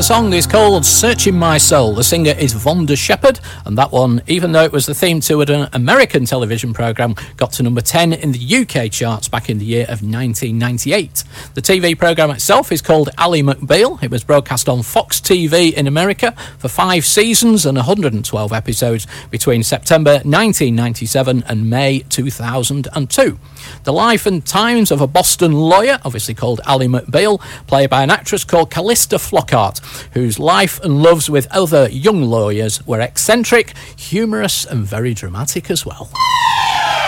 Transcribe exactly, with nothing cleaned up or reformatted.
song is called Searching My Soul. The singer is Vonda Shepard, and that one, even though it was the theme to an American television programme, got to number ten in the U K charts back in the year of nineteen ninety-eight. The T V programme itself is called Ally McBeal. It was broadcast on Fox T V in America for five seasons and one hundred twelve episodes between September nineteen ninety-seven and May two thousand two. The life and times of a Boston lawyer, obviously called Ally McBeal, played by an actress called Callista Flockhart, whose life and loves with other young lawyers were eccentric, humorous and very dramatic as well.